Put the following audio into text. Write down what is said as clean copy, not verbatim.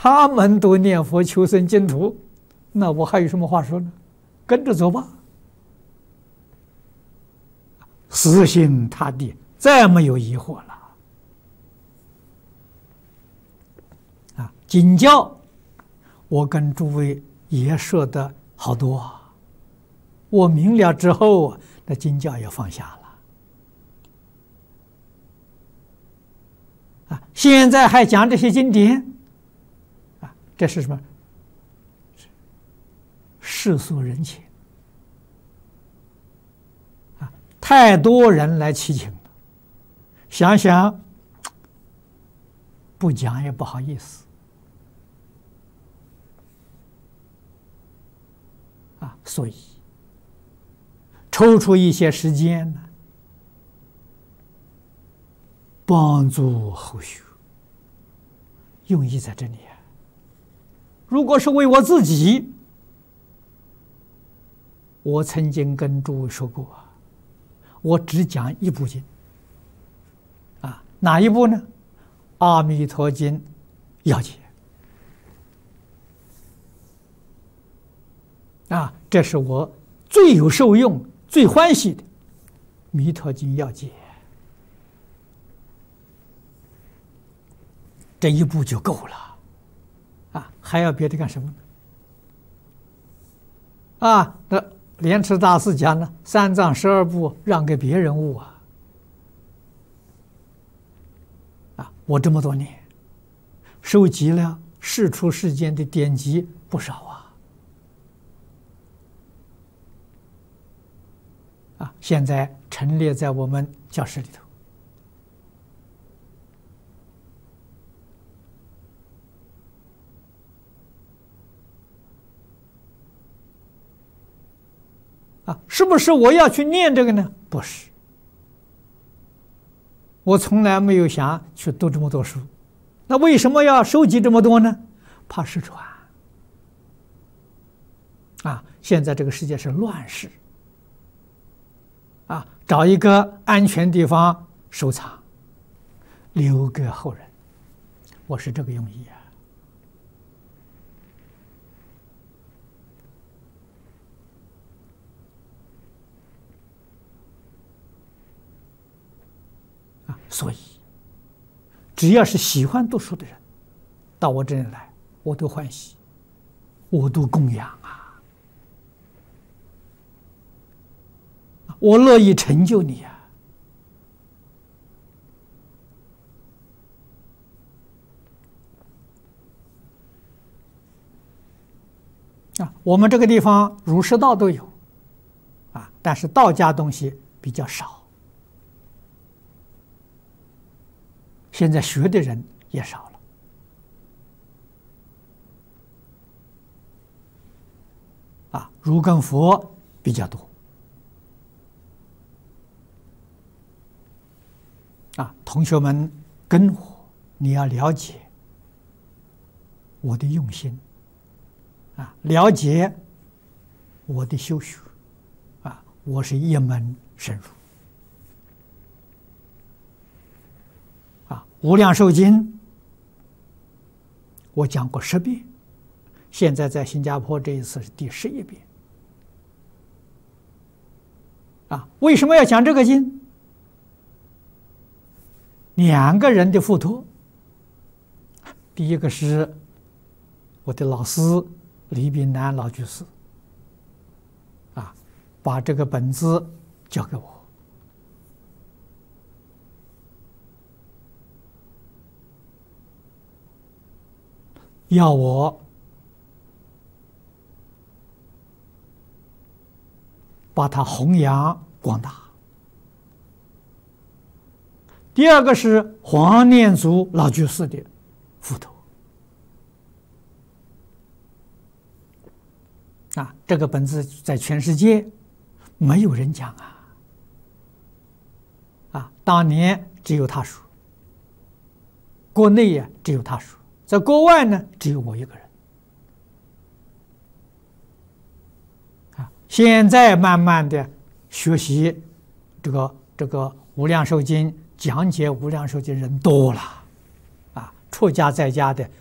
他们都念佛求生净土，那我还有什么话说呢？跟着走吧。死心塌地，再没有疑惑了。经教，我跟诸位也说的好多啊。我明了之后，那经教也放下了。现在还讲这些经典，这是什么？世俗人情。太多人来祈请了，想想不讲也不好意思所以抽出一些时间呢，帮助后学，用意在这里如果是为我自己，我曾经跟诸位说过我只讲一部经哪一部呢？《阿弥陀经》要解这是我最有受用、最欢喜的《弥陀经》要解，这一部就够了还要别的干什么呢？那莲池大师讲呢，3藏12部让给别人悟我这么多年收集了世出世间的典籍不少现在陈列在我们教室里头是不是我要去念这个呢？不是，我从来没有想去读这么多书。那为什么要收集这么多呢？怕失传现在这个世界是乱世找一个安全地方收藏，留给后人。我是这个用意所以只要是喜欢读书的人到我这里来，我都欢喜，我都供养我乐意成就你我们这个地方儒释道都有但是道家东西比较少，现在学的人也少了儒跟佛比较多同学们跟我，你要了解我的用心了解我的修学我是一门深入无量寿经我讲过10遍，现在在新加坡这一次是第11遍为什么要讲这个经？2个人的付托，第一个是我的老师李炳南老居士把这个本子交给我，要我把它弘扬广大。第二个是黄念祖老居士的付托这个本子在全世界没有人讲当年只有他说，国内只有他说，在国外呢只有我一个人现在慢慢的学习这个无量寿经，讲解无量寿经人多了出家在家的